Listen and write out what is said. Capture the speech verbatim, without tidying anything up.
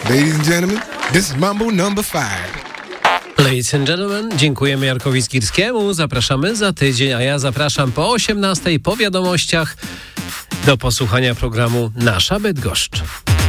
Ladies and gentlemen, this is Mambo number five. Ladies and gentlemen, dziękujemy Jarkowi Skirskiemu, zapraszamy za tydzień, a ja zapraszam po osiemnastej po wiadomościach do posłuchania programu Nasza Bydgoszcz.